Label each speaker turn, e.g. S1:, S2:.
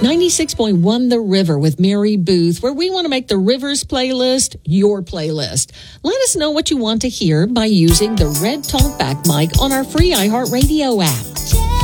S1: 96.1 The River with Mary Booth, where we want to make the Rivers playlist your playlist. Let us know what you want to hear by using the Red Talkback mic on our free iHeartRadio app.